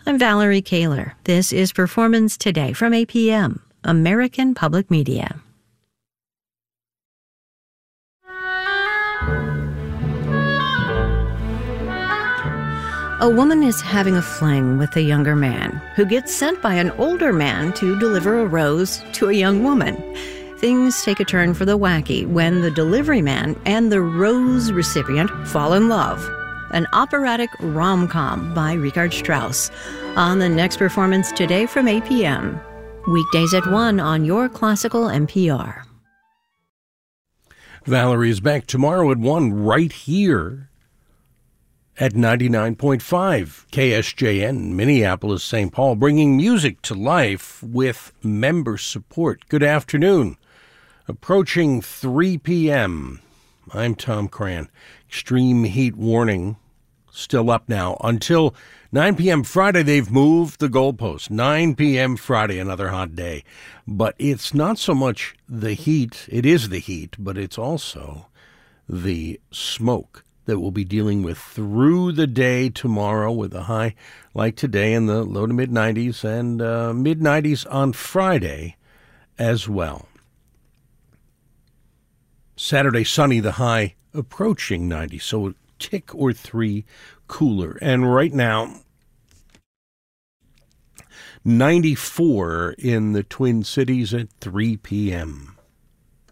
I'm Valerie Kaler. This is Performance Today from APM, American Public Media. A woman is having a fling with a younger man who gets sent by an older man to deliver a rose to a young woman. Things take a turn for the wacky when the delivery man and the rose recipient fall in love. An operatic rom-com by Richard Strauss on the next Performance Today from APM. Weekdays at 1 on your classical NPR. Valerie is back tomorrow at 1 right here at 99.5 KSJN, Minneapolis, St. Paul, bringing music to life with member support. Good afternoon. Approaching 3 p.m. I'm Tom Cran. Extreme heat warning still up now until 9 p.m. Friday. They've moved the goalpost. 9 p.m. Friday, another hot day. But it's not so much the heat. It is the heat, but it's also the smoke that we'll be dealing with through the day tomorrow, with a high like today in the low to mid-90s and mid-90s on Friday as well. Saturday, sunny, the high approaching 90, so a tick or three cooler. And right now, 94 in the Twin Cities at 3 p.m.